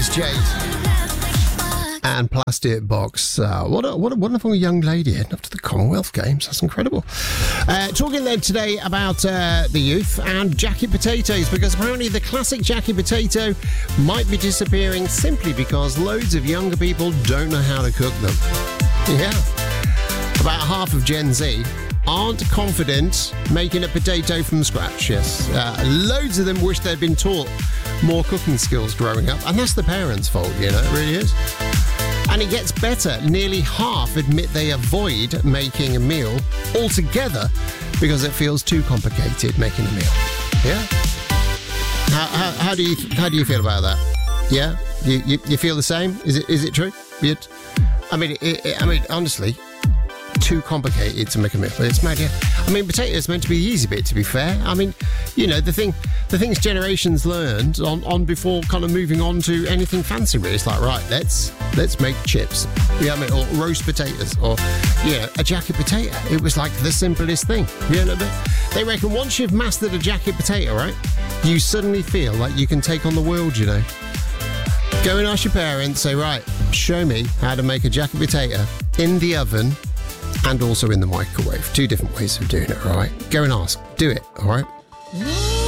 This is Jade and Plastic Box. What a wonderful young lady heading up to the Commonwealth Games. That's incredible. Talking then today about the youth and jacket potatoes, because apparently the classic jacket potato might be disappearing simply because loads of younger people don't know how to cook them. Yeah. About half of Gen Z aren't confident making a potato from scratch, yes. Loads of them wish they'd been taught more cooking skills growing up, and that's the parents' fault, you know, it really is. And it gets better. Nearly half admit they avoid making a meal altogether because it feels too complicated making a meal. Yeah? How do you feel about that? Yeah? You feel the same? Is it true? I mean, honestly, too complicated to make a meal. It's mad, yeah. I mean, potatoes meant to be the easy bit, to be fair. I mean, you know, the things generations learned on before kind of moving on to anything fancy, really. It's like, right, let's make chips. Yeah, I mean, or roast potatoes, or, you know, a jacket potato. It was like the simplest thing. You know, they reckon once you've mastered a jacket potato, right, you suddenly feel like you can take on the world, you know. Go and ask your parents, say, right, show me how to make a jacket potato in the oven and also in the microwave. 2 different ways of doing it, all right? Go and ask. Do it, all right?